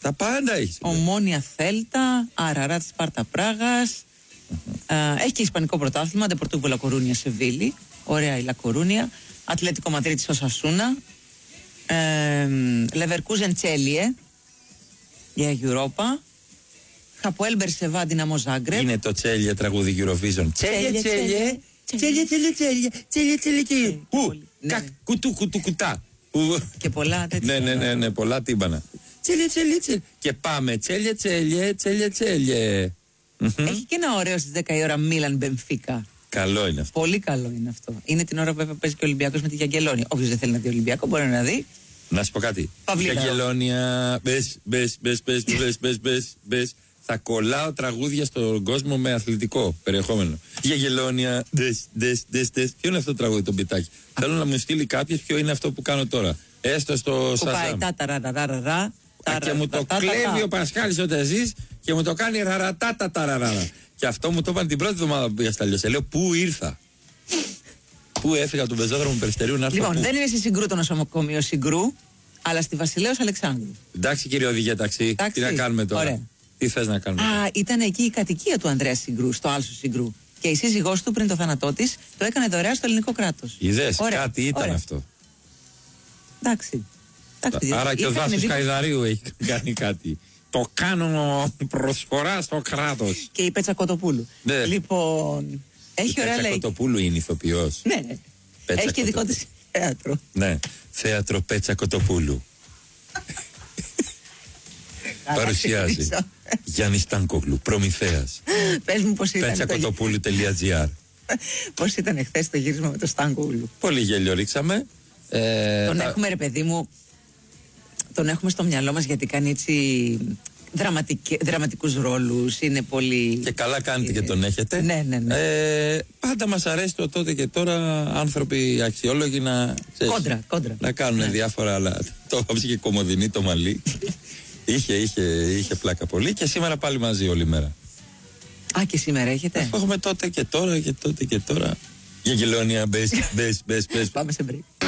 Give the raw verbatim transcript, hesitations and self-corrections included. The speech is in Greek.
Τα πάντα έχει. Ομόνια Θέλτα, Αραράτ Σπάρτα Πράγας. Mm-hmm. Έχει και Ισπανικό πρωτάθλημα, Ντεπορτίβο Λα Κορούνια Σεβίλη. Ωραία η Λα Κορούνια. Ατλέτικο Μαδρίτης Οσασούνα. Λεβερκούζεν Τσέλιε για Europa. Χαποέλ Μπερσεβά Δυναμό Ζάγκρεπ. Είναι το Τσέλιε τραγούδι Eurovision. Τσέλιε, τσέλιε. Τσέλιε, τσέλιε, τσέλιε. Τσέλιε, τσέλιε, τσέλιε. Κουτού, κουτού, κουτά. Και πολλά τέτοια. Ναι, ναι, ναι, ναι, πολλά τύμπανα. Τσέλιε, τσέλιε, τσέλιε. Και πάμε τσέλιε, τσέλιε, τσέλιε, τσέλιε. Έχει και ένα ωραίο στις δέκα η ώρα Μίλαν Μπενφίκα. Καλό είναι αυτό. Πολύ καλό είναι αυτό. Είναι την ώρα που παίζει και ο Ολυμπιακός με τη Γιαγγελόνια. Όποιος δεν θέλει να δει Ολυμπιακό μπορεί να δει. Να σου πω κάτι. Παυλίδα. Γιαγγελόνια, μπες, μπες, μπες, μπες, μπες, μπες, μπες, μπες. Θα κολλάω τραγούδια στον κόσμο με αθλητικό περιεχόμενο. Γιαγγελόνια, δες, δες, δες, δες. Ποιο είναι αυτό το τραγούδι, το μπιτάκι. Θέλω να μου στείλει κάποιος ποιο είναι αυτό που κάνω τώρα. Έστω στο Σαζάμ. Και μου το κλέβει ο Πασχάλης ο Τεζής και μου το κάνει ραρατάταταραράρα. Και αυτό μου το είπαν την πρώτη εβδομάδα που πήγα στα Λιώσια. Λέω πού ήρθα. Πού έφυγα από τον πεζόδρομο Περιστερίου να έρθω. Λοιπόν, πού. δεν είναι στη Συγκρού το νοσοκομείο Συγκρού, αλλά στη Βασιλέως Αλεξάνδρου. Εντάξει κύριε οδηγέ ταξί, τι να κάνουμε τώρα. Ωραία. Τι θες να κάνουμε. Α, ήταν εκεί η κατοικία του Ανδρέα Συγκρού, στο Άλσο Συγκρού. Και η σύζυγός του πριν το θάνατό της το έκανε δωρεά στο ελληνικό κράτος. Είδες, κάτι ήταν Ωραία. αυτό. Εντάξει. Εντάξει. Άρα και ο Δάσος δίκιο... Καϊδαρίου έχει κάνει κάτι. Το κάνω προσφορά στο κράτος. Και η Πέτσα Κοτοπούλου. Ναι. Λοιπόν. Έχει η ωραία Πέτσα λέει. Κοτοπούλου είναι ηθοποιός. Ναι, ναι. Πέτσα έχει και δικό της θέατρο. Ναι. Θέατρο Πέτσα Κοτοπούλου. Παρουσιάζει Γιάννη Στάνκογλου, προμηθέας. Πες μου πώς ήταν. πέτσακοτοπούλου τελεία τζι άρ. Πώς ήταν χθες το γύρισμα με το Στάνκογλου. Πολύ γέλιο ρίξαμε. Ε, τον τα... έχουμε ρε παιδί μου. Τον έχουμε στο μυαλό μας γιατί κάνει έτσι δραματικούς ρόλους. Είναι πολύ. Και καλά κάνετε και τον έχετε. Ναι, ναι, ναι. Ε, πάντα μας αρέσει το τότε και τώρα άνθρωποι αξιόλογοι να. Ξέρεις, κόντρα, κόντρα. Να κάνουν ναι. διάφορα άλλα. Το άψε και κομμωδινή το μαλλί. είχε, είχε, είχε πλάκα πολύ και σήμερα πάλι μαζί όλη μέρα. Α, και σήμερα έχετε. Αυτό έχουμε τότε και τώρα και τότε και τώρα. Γεγελόνια, μπες, μπες, μπες, μπες. Πάμε σε break.